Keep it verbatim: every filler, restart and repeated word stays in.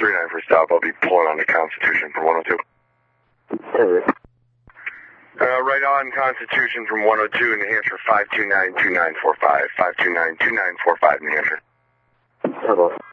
three nine for stop. I'll be pulling on the Constitution for one oh two. Alright. Uh, right on Constitution from one oh two, New Hampshire, five two nine two nine four five. five two nine two nine four five, New Hampshire. Alright.